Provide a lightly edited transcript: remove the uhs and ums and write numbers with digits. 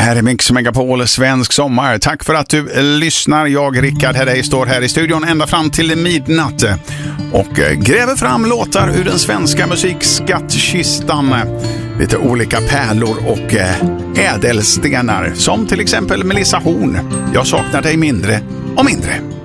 här är Mix Megapol Svensk sommar. Tack för att du lyssnar. Jag, Rickard Herrey, står här i studion ända fram till midnatt och gräver fram låtar ur den svenska musikskattkistan. Lite olika pärlor och ädelstenar, som till exempel Melissa Horn. Jag saknar dig mindre och mindre.